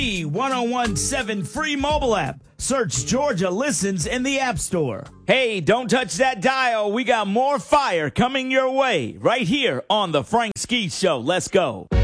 1017 free mobile app. Search Georgia Listens in the App Store. Hey, don't touch that dial. We got more fire coming your way right here on The Frank Ski Show. Let's go.